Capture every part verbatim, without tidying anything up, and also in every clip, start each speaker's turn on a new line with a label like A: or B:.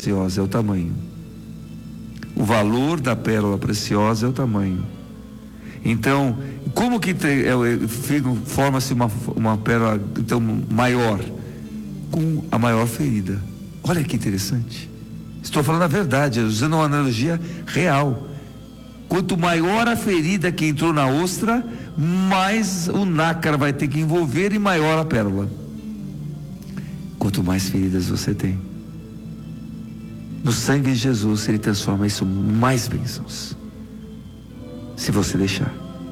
A: preciosa é o tamanho. O valor da pérola preciosa é o tamanho. Então, como que forma-se uma, uma pérola então, maior? Com a maior ferida. Olha que interessante. Estou falando a verdade, usando uma analogia real. Quanto maior a ferida que entrou na ostra, mais o nácar vai ter que envolver e maior a pérola. Quanto mais feridas você tem, no sangue de Jesus, Ele transforma isso em mais bênçãos. Se você deixar.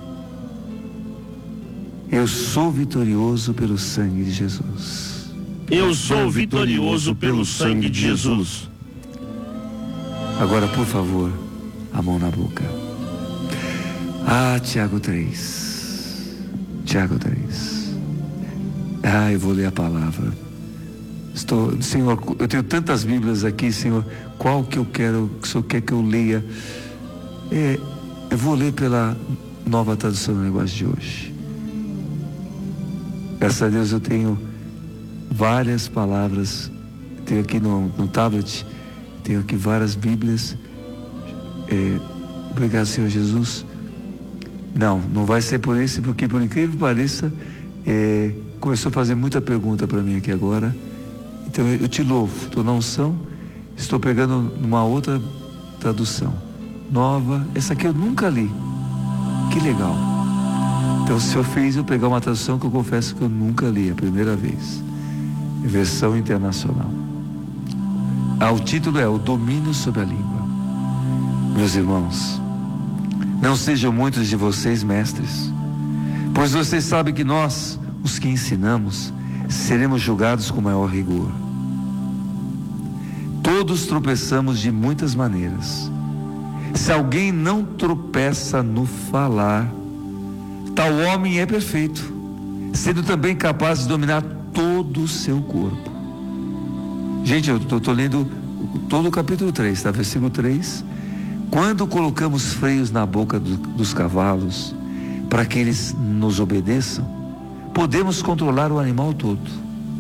A: Eu sou vitorioso pelo sangue de Jesus.
B: Eu sou vitorioso pelo sangue de Jesus.
A: Agora, por favor, a mão na boca. Ah, Tiago três. Tiago três. Ah, eu vou ler a palavra. Estou, Senhor, eu tenho tantas Bíblias aqui, Senhor. Qual que eu quero, que o Senhor quer que eu leia? É, eu vou ler pela Nova Tradução do Negócio de hoje. Graças a Deus eu tenho várias palavras. Tenho aqui no, no tablet, tenho aqui várias Bíblias. É, obrigado, Senhor Jesus. Não, não vai ser por esse, porque por incrível que pareça, é, começou a fazer muita pergunta para mim aqui agora. Então eu te louvo, estou na unção, estou pegando numa outra tradução, nova, essa aqui eu nunca li, que legal. Então o Senhor fez eu pegar uma tradução que eu confesso que eu nunca li, a primeira vez, versão internacional. Ah, o título é O Domínio sobre a Língua. Meus irmãos, não sejam muitos de vocês mestres, pois vocês sabem que nós, os que ensinamos, seremos julgados com maior rigor. Todos tropeçamos de muitas maneiras. Se alguém não tropeça no falar, tal homem é perfeito, sendo também capaz de dominar todo o seu corpo. Gente, eu estou lendo todo o capítulo três, tá? Versículo três. Quando colocamos freios na boca do, dos cavalos, para que eles nos obedeçam, podemos controlar o animal todo.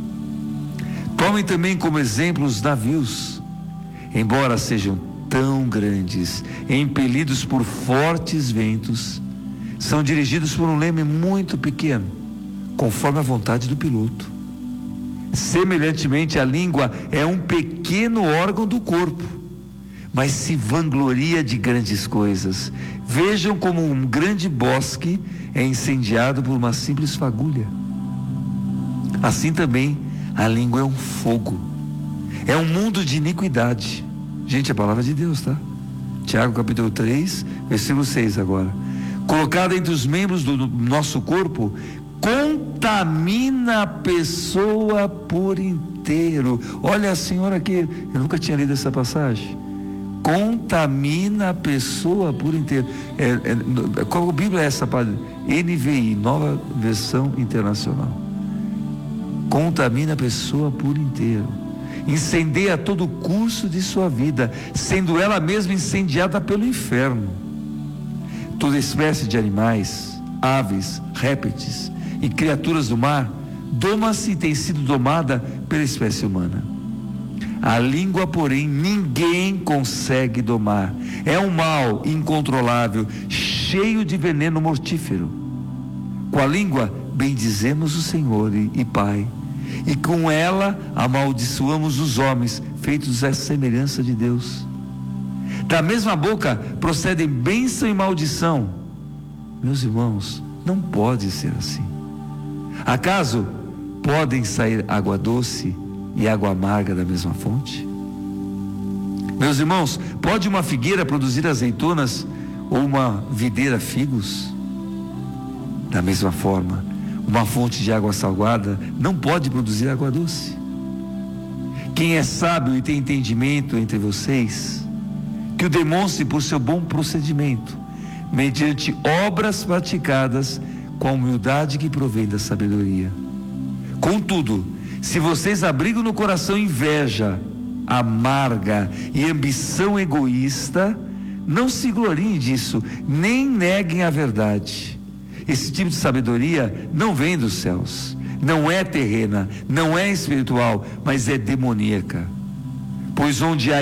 A: Tomem também como exemplo os navios. Embora sejam tão grandes, impelidos por fortes ventos, são dirigidos por um leme muito pequeno, conforme a vontade do piloto. Semelhantemente, a língua é um pequeno órgão do corpo, mas se vangloria de grandes coisas. Vejam como um grande bosque é incendiado por uma simples fagulha. Assim também, a língua é um fogo, é um mundo de iniquidade. Gente, é a palavra de Deus, tá? Tiago capítulo três, versículo seis agora. Colocada entre os membros do nosso corpo, contamina a pessoa por inteiro. Olha a senhora aqui, eu nunca tinha lido essa passagem. Contamina a pessoa por inteiro. É, é, qual Bíblia é essa, padre? N V I, Nova Versão Internacional. Contamina a pessoa por inteiro. Incendeia todo o curso de sua vida, sendo ela mesma incendiada pelo inferno. Toda espécie de animais, aves, répteis e criaturas do mar doma-se e tem sido domada pela espécie humana. A língua, porém, ninguém consegue domar. É um mal incontrolável, cheio de veneno mortífero. Com a língua bendizemos o Senhor e, e Pai, e com ela amaldiçoamos os homens, feitos à semelhança de Deus. Da mesma boca procedem bênção e maldição. Meus irmãos, não pode ser assim. Acaso podem sair água doce e água amarga da mesma fonte? Meus irmãos, pode uma figueira produzir azeitonas ou uma videira figos? Da mesma forma, uma fonte de água salgada não pode produzir água doce. Quem é sábio e tem entendimento entre vocês, que o demonstre por seu bom procedimento, mediante obras praticadas com a humildade que provém da sabedoria. Contudo, se vocês abrigam no coração inveja amarga e ambição egoísta, não se gloriem disso, nem neguem a verdade. Esse tipo de sabedoria não vem dos céus, não é terrena, não é espiritual, mas é demoníaca. Pois onde há